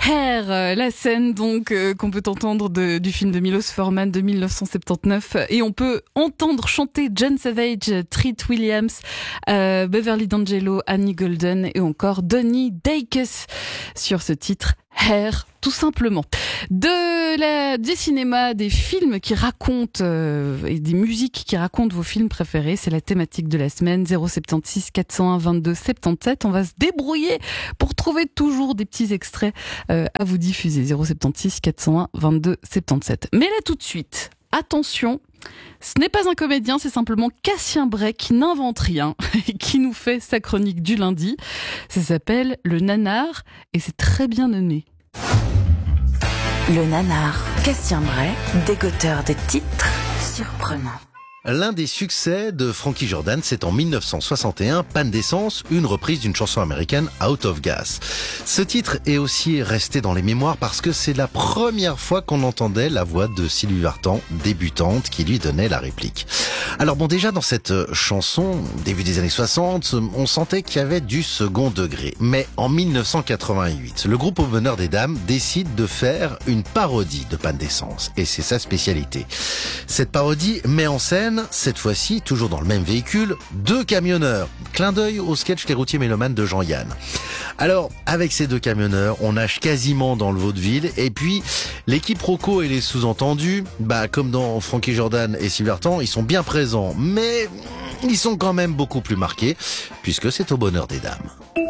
Hair, la scène donc qu'on peut entendre du film de Milos Forman de 1979, et on peut entendre chanter John Savage, Treat Williams, Beverly D'Angelo, Annie Golden et encore Donnie Dacus sur ce titre Hair, tout simplement. Des cinémas, des films qui racontent et des musiques qui racontent vos films préférés, c'est la thématique de la semaine. 076 401 22 77. On va se débrouiller pour trouver toujours des petits extraits à vous diffuser. 076 401 22 77. Mais là tout de suite, attention, ce n'est pas un comédien, c'est simplement Cassien Bray qui n'invente rien et qui nous fait sa chronique du lundi. Ça s'appelle Le Nanar et c'est très bien nommé. Le Nanar, Cassien Bray, dégoteur de titres surprenants. L'un des succès de Frankie Jordan, c'est en 1961, Panne d'essence, une reprise d'une chanson américaine, Out of Gas. Ce titre est aussi resté dans les mémoires parce que c'est la première fois qu'on entendait la voix de Sylvie Vartan, débutante, qui lui donnait la réplique. Alors bon, déjà dans cette chanson, début des années 60, on sentait qu'il y avait du second degré. Mais en 1988, le groupe Au Bonheur des Dames décide de faire une parodie de Panne d'essence. Et c'est sa spécialité. Cette parodie met en scène, cette fois-ci, toujours dans le même véhicule, 2 camionneurs. Clin d'œil au sketch Les Routiers Mélomanes de Jean-Yann. Alors, avec ces 2 camionneurs, on nage quasiment dans le vaudeville. Et puis, les quiproquos et les sous-entendus, comme dans Frankie Jordan et Sylvie Vartan, ils sont bien présents. Mais ils sont quand même beaucoup plus marqués, puisque c'est Au Bonheur des Dames.